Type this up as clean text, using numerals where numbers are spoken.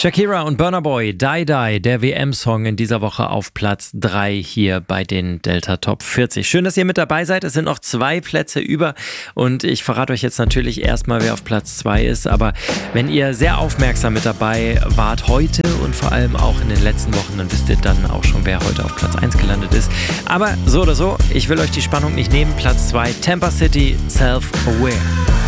Shakira und Burna Boy, Die Die, der WM-Song in dieser Woche auf Platz 3 hier bei den Delta Top 40. Schön, dass ihr mit dabei seid. Es sind noch 2 Plätze über und ich verrate euch jetzt natürlich erstmal, wer auf Platz 2 ist. Aber wenn ihr sehr aufmerksam mit dabei wart heute und vor allem auch in den letzten Wochen, dann wisst ihr dann auch schon, wer heute auf Platz 1 gelandet ist. Aber so oder so, ich will euch die Spannung nicht nehmen. Platz 2, Tampa City, Self-Aware.